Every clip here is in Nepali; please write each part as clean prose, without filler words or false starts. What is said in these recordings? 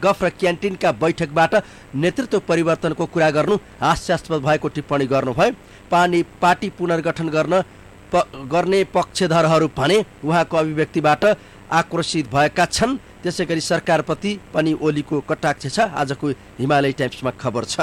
गफ र क्यान्टिनका बैठकबाट नेतृत्व परिवर्तनको कुरा गर्नु हास्यास्पद भएको टिप्पणी गर्नुभयो। पार्टी पुनर्गठन गर्ने पक्षधरहरू भने उहाँको अभिव्यक्तिबाट आक्रोशित भएका छन्। त्यसैगरी सरकारप्रति पनि ओलीको कटाक्ष छ। आजको हिमालय टाइम्समा खबर छ।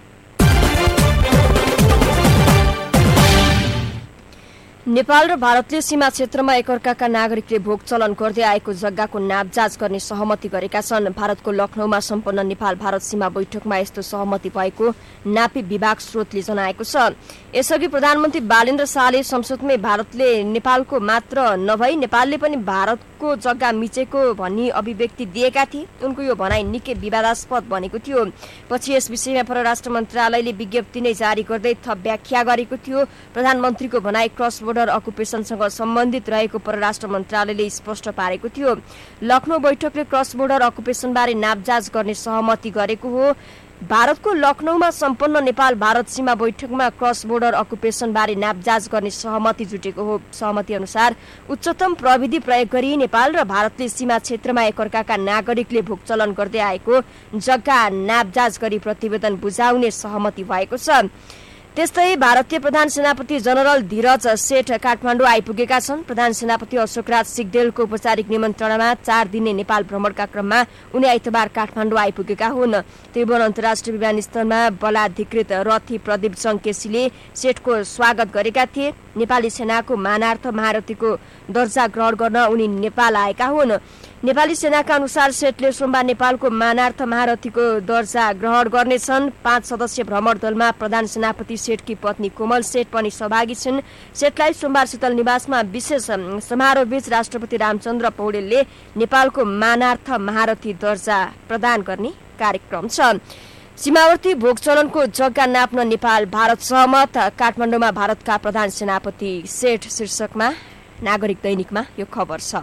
नेपाल र भारतले सीमा क्षेत्रमा एकअर्काका नागरिकले भोग चलन गर्दै आएको जग्गाको नापजाँच गर्ने सहमति गरेका छन्। भारतको लखनऊमा सम्पन्न नेपाल भारत सीमा बैठकमा यस्तो सहमति भएको नापी विभाग स्रोतले जनाएको छ। यसअघि प्रधानमन्त्री बालेन्द्र शाहले संसदमै भारतले नेपालको मात्र नभई नेपालले पनि भारतको जग्गा मिचेको भनी अभिव्यक्ति दिएका थिए। उनको यो भनाई निकै विवादास्पद बनेको थियो। पछि यस विषयमा परराष्ट्र मन्त्रालयले विज्ञप्ति नै जारी गर्दै थप व्याख्या गरेको थियो। प्रधानमन्त्रीको भनाई क्रस बोर्डर अकुपेसनसँग सम्बन्धित रहेको परराष्ट्र मन्त्रालयले स्पष्ट पारेको थियो। लखनऊ बैठकले क्रस बोर्डर अकुपेसनबारे नापजाँच गर्ने सहमति गरेको हो। भारतको लखनऊमा सम्पन्न नेपाल भारत सीमा बैठकमा क्रस बोर्डर अकुपेसनबारे नापजाँच गर्ने सहमति जुटेको हो। सहमति अनुसार उच्चतम प्रविधि प्रयोग गरी नेपाल र भारतले सीमा क्षेत्रमा एकअर्काका नागरिकले भोगचलन गर्दै आएको जग्गा नापजाँच गरी प्रतिवेदन बुझाउने सहमति भएको छ। त्यस्तै भारतीय प्रधान सेनापति जनरल धीरज सेठ काठमाडौँ आइपुगेका छन्। प्रधान सेनापति अशोकराज सिग्देलको औपचारिक निमन्त्रणामा 4 दिने नेपाल भ्रमणका क्रममा उनी आइतबार काठमाडौँ आइपुगेका हुन्। त्रिभुवन अन्तर्राष्ट्रिय विमानस्थलमा बलाधिकृत रथी प्रदीप चङ्केसीले सेठको स्वागत गरेका थिए। नेपाली सेनाको मानार्थ महारथीको दर्जा ग्रहण गर्न उनी नेपाल आएका हुन्। नेपाली सेनाका अनुसार सेठले सोमबार नेपालको मानार्थ महारथीको दर्जा ग्रहण गर्नेछन्। 5 सदस्यीय भ्रमण दलमा प्रधान सेनापति सेठकी पत्नी कोमल सेठ पनि सहभागी छिन्। सेठलाई सोमबार शीतल निवासमा विशेष समारोहबीच राष्ट्रपति रामचन्द्र पौडेलले नेपालको मानार्थ महारथी दर्जा प्रदान गर्ने कार्यक्रम छ। सीमावर्ती भोगचलनको जग्गा नाप्न नेपाल भारत सहमत। काठमाडौँमा भारतका प्रधान सेनापति सेठ शीर्षकमा नागरिक दैनिकमा यो खबर छ।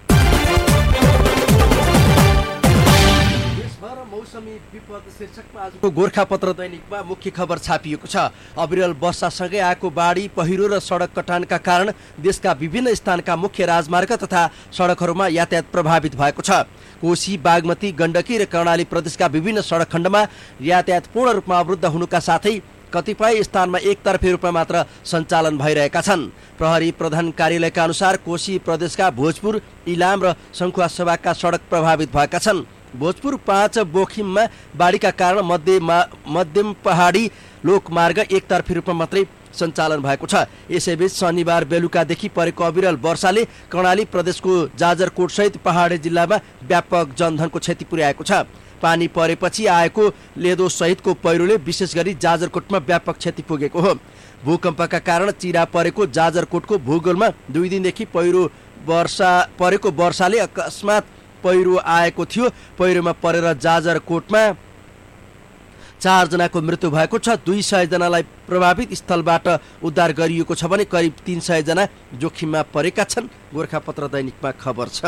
मौसमी विपद शीर्षकमा आजको गोरखापत्र दैनिकमा मुख्य खबर छापिएको छ। अविरल वर्षासँगै आएको बाढी पहिरो र सडक कटानका कारण देशका विभिन्न स्थानका मुख्य राजमार्ग तथा सडकहरूमा यातायात प्रभावित भएको छ। कोशी, बागमती, गण्डकी र कर्णाली प्रदेशका विभिन्न सडक खण्डमा यातायात पूर्ण रूपमा अवरुद्ध हुनुका साथै कतिपय स्थानमा एकतर्फी रूपमा मात्र सञ्चालन भइरहेका छन्। प्रहरी प्रधान कार्यालयका अनुसार कोशी प्रदेशका भोजपुर, इलाम र सङ्खुवासभाका सडक प्रभावित भएका छन्। भोजपुर 5 बोखिममा बाढीका कारण मध्यम पहाडी लोकमार्ग एकतर्फी रूपमा मात्रै सञ्चालन भएको छ। यसैबीच शनिबार बेलुकादेखि परेको अविरल वर्षाले कर्णाली प्रदेशको जाजरकोट सहित पहाडी जिल्लामा व्यापक जनधनको क्षति पुर्याएको छ। पानी परेपछि आएको लेदो सहितको पहिरोले विशेष गरी जाजरकोटमा व्यापक क्षति पुगेको हो। भूकम्पका कारण चिरा परेको जाजरकोटको भूगोलमा 2 दिनदेखि परेको वर्षाले अकस्मात पहिरो आएको थियो। पहिरोमा परेर जाजरकोटमा 4 जनाको मृत्यु भएको छ। 200 जनालाई प्रभावित स्थलबाट उद्धार गरिएको छ भने करिब 300 जना जोखिममा परेका छन्। गोरखापत्र दैनिकमा खबर छ।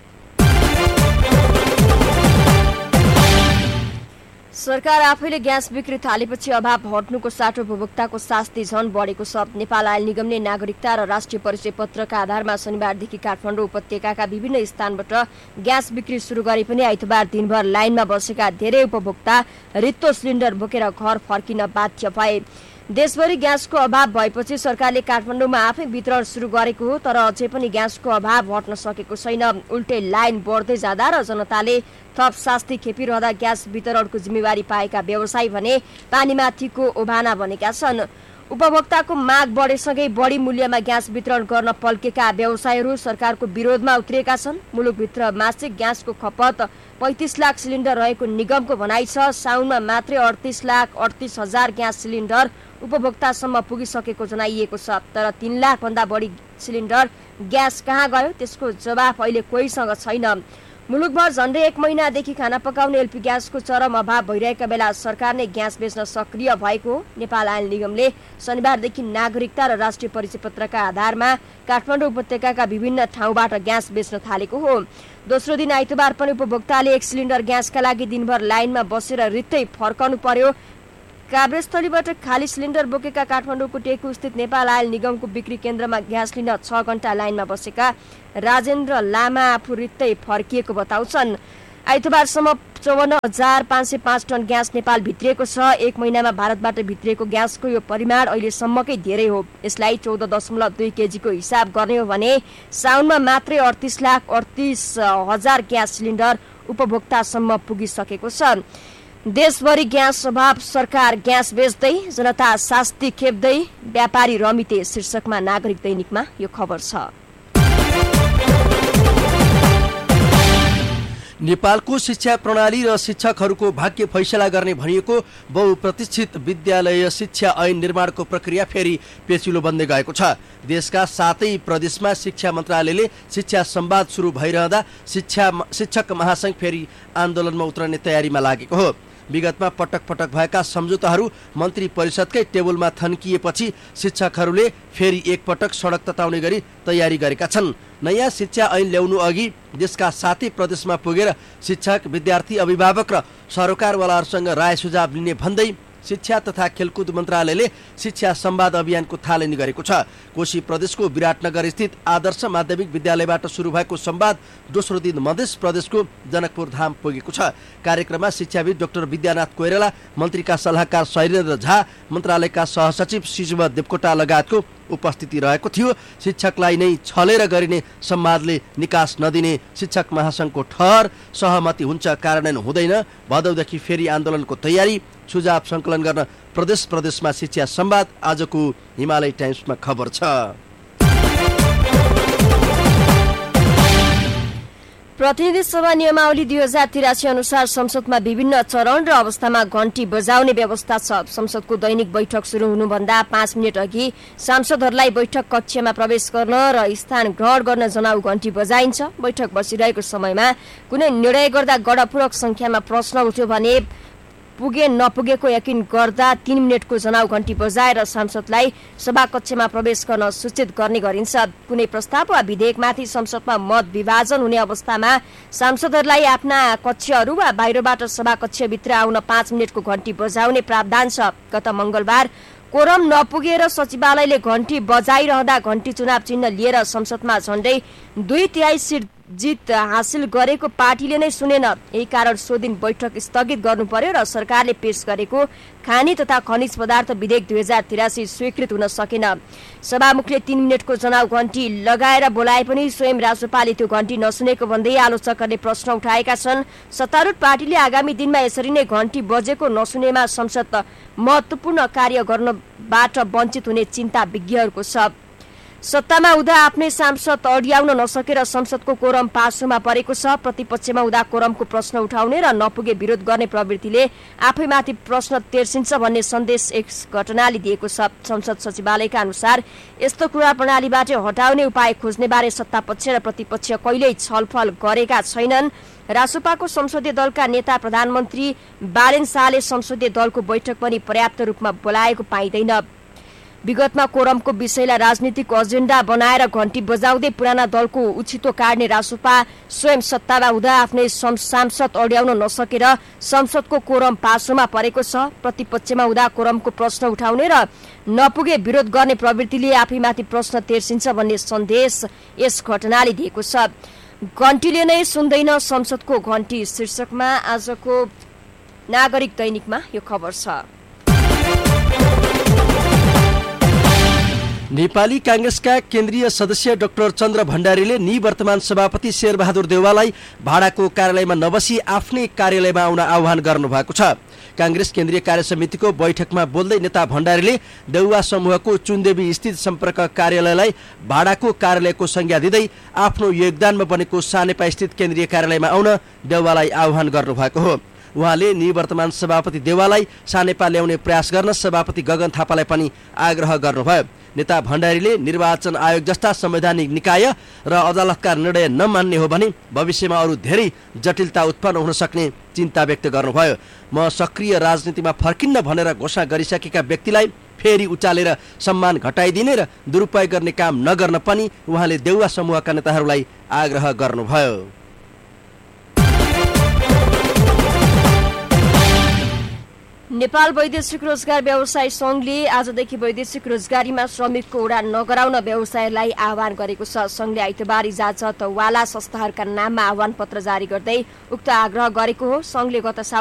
सरकार आफैले ग्यास बिक्री थालेपछि अभाव हट्नुको साटो उपभोक्ताको शास्ति झन बढेको छ। नेपाल आयल निगमले नागरिकता र राष्ट्रिय परिचय पत्रका आधारमा शनिबारदेखि काठमाडौँ उपत्यकाका विभिन्न स्थानबाट ग्यास बिक्री सुरु गरे पनि आइतबार दिनभर लाइनमा बसेका धेरै उपभोक्ता रित्तो सिलिन्डर बोकेर घर फर्किन बाध्य भए। देशभरि ग्यासको अभाव भएपछि सरकारले काठमाडौँमा आफै वितरण सुरु गरेको हो, तर अझै पनि ग्यासको अभाव हट्न सकेको छैन। उल्टै लाइन बढ्दै जाँदा र जनताले थप शास्ति खेपिरहँदा ग्यास वितरणको जिम्मेवारी पाएका व्यवसायी भने पानीमाथिको ओभाना बनेका छन्। उपभोक्ताको माग बढेसँगै बढी मूल्यमा ग्यास वितरण गर्न पल्केका व्यवसायीहरू सरकारको विरोधमा उत्रिएका छन्। मुलुकभित्र मासिक ग्यासको खपत 35 लाख सिलिन्डर रहेको निगमको भनाइ छ। साउनमा मात्रै 38,38,000 ग्यास सिलिन्डर उपभोक्तासम्म पुगिसकेको जनाइएको छ। तर 3 लाख भन्दा बढी सिलिन्डर ग्यास कहाँ गयो त्यसको जवाफ अहिले कोहीसँग छैन। मुलुकभर झन्डै 1 महिनादेखि खाना पकाउने एलपी ग्यासको चरम अभाव भइरहेका बेला सरकार नै ग्यास बेच्न सक्रिय भएको हो। नेपाल आयल निगमले शनिबारदेखि नागरिकता र राष्ट्रिय परिचय पत्रका आधारमा काठमाडौँ उपत्यकाका विभिन्न ठाउँबाट ग्यास बेच्न थालेको हो। दोस्रो दिन आइतबार पनि उपभोक्ताले 1 सिलिन्डर ग्यासका लागि दिनभर लाइनमा बसेर रित्तै फर्कनु पर्यो। काभ्रेस्थलीबाट खाली सिलिन्डर बोकेका काठमाडौँको टेकु स्थित नेपाल आयल निगमको बिक्री केन्द्रमा ग्यास लिन 6 घण्टा लाइनमा बसेका राजेन्द्र लामा आफू रित्तै फर्किएको बताउँछन्। आइतबारसम्म 54,505 टन ग्यास नेपाल भित्रिएको छ। 1 महिनामा भारतबाट भित्रिएको ग्यासको यो परिमाण अहिलेसम्मकै धेरै हो। यसलाई 14.2 केजीको हिसाब गर्ने हो भने साउनमा मात्रै 38,38,000 ग्यास सिलिन्डर उपभोक्तासम्म पुगिसकेको छ। देशभरि ग्यास अभाव, सरकार ग्यास बेच्दै, जनता शास्ति खेप्दै, व्यापारी रमिते शीर्षकमा नागरिक दैनिकमा यो खबर छ। नेपालको शिक्षा प्रणाली र शिक्षकहरूको भाग्य फैसला गर्ने भनिएको बहुप्रतिष्ठित विद्यालय शिक्षा ऐन निर्माणको प्रक्रिया फेरि पेचिलो बन्दै गएको छ। देशका 7 प्रदेशमा शिक्षा मन्त्रालयले शिक्षा संवाद सुरु भइरहँदा शिक्षक महासंघ फेरि आन्दोलनमा उत्रने तयारीमा लागेको हो। विगतमा पटक पटक भएका सम्झौताहरू मन्त्री परिषदकै टेबलमा थन्किएपछि शिक्षकहरूले फेरि एकपटक सडक तताउने गरी तयारी गरेका छन्। नयाँ शिक्षा ऐन ल्याउनु अघि देशका 7 प्रदेशमा पुगेर शिक्षक, विद्यार्थी, अभिभावक र सरोकारवालाहरूसँग राय सुझाव लिने भन्दै शिक्षा तथा खेलकुद मन्त्रालयले शिक्षा संवाद अभियानको थालनी गरेको छ। कोशी प्रदेशको विराटनगर स्थित आदर्श माध्यमिक विद्यालयबाट सुरु भएको संवाद दोस्रो दिन मध्य प्रदेशको जनकपुर धाम पुगेको छ। कार्यक्रममा शिक्षाविद डाक्टर विद्यानाथ कोइराला, मन्त्रीका सल्लाहकार शैलेन्द्र झा, मन्त्रालयका सहसचिव शिशुव देवकोटा लगायतको उपस्थिति रहेको थियो। शिक्षकलाई नै छलेर गरिने संवादले निकास नदिने शिक्षक महासंघको ठहर, सहमति हुन्छ कार्यान्वयन हुँदैन, भदौदेखि फेरि आन्दोलनको तयारी, सुझाव सङ्कलन गर्न प्रदेशमा शिक्षा संवाद। आजको हिमालय टाइम्समा खबर छ। प्रतिनिधि सभा नियमावली 2083 अनुसार संसदमा विभिन्न चरण र अवस्थामा घण्टी बजाउने व्यवस्था छ। संसदको दैनिक बैठक सुरु हुनुभन्दा 5 मिनट अघि सांसदहरूलाई बैठक कक्षमा प्रवेश गर्न र स्थान ग्रहण गर्न जनाउ घण्टी बजाइन्छ। बैठक बसिरहेको समयमा कुनै निर्णय गर्दा गणपूरक संख्यामा प्रश्न उठ्यो भने पुगे नपुगेको यकिन गर्दा 3 मिनटको जनाउ घण्टी बजाएर सांसदलाई सभाकक्षमा प्रवेश गर्न सूचित गर्ने गरिन्छ। कुनै प्रस्ताव वा विधेयकमाथि संसदमा मत विभाजन हुने अवस्थामा सांसदहरूलाई आफ्ना कक्षहरू वा बाहिरबाट सभाकक्षभित्र आउन 5 मिनटको घण्टी बजाउने प्रावधान छ। गत मंगलबार कोरम नपुगेर सचिवालयले घण्टी बजाइरहँदा घण्टी चुनाव चिन्ह लिएर संसदमा झण्डै 2/3 सिट जित हासिल गरेको पार्टीले नै सुनेन। यही कारण सो दिन बैठक स्थगित गर्नु पर्यो र सरकारले पेश गरेको खानी तथा खनिज पदार्थ विधेयक 2083 स्वीकृत हुन सकेन। सभामुखले 3 मिनटको जनाउ घण्टी लगाएर बोलाए पनि स्वयं राष्ट्रपालले त्यो घण्टी नसुनेको भन्दै आलोचकहरूले प्रश्न उठाएका छन्। सत्तारूढ पार्टीले आगामी दिनमा यसरी नै घण्टी बजेको नसुनेमा संसद महत्वपूर्ण कार्य गर्नबाट वञ्चित हुने चिन्ता विज्ञहरूको छ। सत्तामा हुँदा आफ्नै सांसद अड्याउन नसकेर संसदको कोरम पासोमा परेको छ। प्रतिपक्षमा हुँदा कोरमको प्रश्न उठाउने र नपुगे विरोध गर्ने प्रवृत्तिले आफैमाथि प्रश्न तेर्सिन्छ भन्ने सन्देश एक घटनाले दिएको छ। संसद सचिवालयका अनुसार यस्तो कुरा प्रणालीबाट हटाउने उपाय खोज्ने बारे सत्तापक्ष र प्रतिपक्ष कहिल्यै छलफल गरेका छैनन्। रासोपाको संसदीय दलका नेता प्रधानमन्त्री बालेन शाहले संसदीय दलको बैठक पनि पर्याप्त रूपमा बोलाएको पाइँदैन। विगतमा कोरमको विषयलाई राजनीतिक एजेन्डा बनाएर घण्टी बजाउँदै पुराना दलको उछितो काट्ने रासोपा स्वयं सत्तामा हुँदा आफ्नै सांसद अड्याउन नसकेर संसदको कोरम पासोमा परेको छ। प्रतिपक्षमा हुँदा कोरमको प्रश्न उठाउने र नपुगे विरोध गर्ने प्रवृत्तिले आफैमाथि प्रश्न तेर्सिन्छ भन्ने सन्देश यस घटनाले दिएको छ। घण्टीले नै सुन्दैन संसदको घण्टी शीर्षकमा आजको नागरिक दैनिकमा यो खबर छ। नेपाली कांग्रेसका केन्द्रीय सदस्य डाक्टर चन्द्र भण्डारीले निवर्तमान सभापति शेरबहादुर देउवालाई भाडाको कार्यालयमा नबसी आफ्नै कार्यालयमा आउन आह्वान गर्नुभएको छ। कांग्रेस केन्द्रीय कार्य समितिको बैठकमा बोल्दै नेता भण्डारीले देउवा समूहको चुन्देवी स्थित सम्पर्क कार्यालयलाई भाडाको कार्यालयको संज्ञा दिँदै आफ्नो योगदानमा बनेको सानेपा स्थित केन्द्रीय कार्यालयमा आउन देउवालाई आह्वान गर्नुभएको हो। उहाँले निवर्तमान सभापति देउवालाई सानेपा ल्याउने प्रयास गर्न सभापति गगन थापालाई पनि आग्रह गर्नुभयो। नेता भण्डारीले निर्वाचन आयोग जस्ता संवैधानिक निकाय र अदालतका निर्णय नमान्ने हो भने भविष्यमा अरू धेरै जटिलता उत्पन्न हुन सक्ने चिन्ता व्यक्त गर्नुभयो। म सक्रिय राजनीतिमा फर्किन्न भनेर घोषणा गरिसकेका व्यक्तिलाई फेरि उचालेर सम्मान घटाइदिने र दुरुपयोग गर्ने काम नगर्न पनि उहाँले देउवा समूहका नेताहरूलाई आग्रह गर्नुभयो। नेपाल वैदेशिक रोजगार व्यवसाय संघले आजदेखि वैदेशिक रोजगारीमा श्रमिकको उडान नगराउन व्यवसायलाई आह्वान गरेको छ। संघले आइतबार इजाजतवाला संस्थाहरूका नाममा आह्वान पत्र जारी गर्दै उक्त आग्रह गरेको हो। संघले गत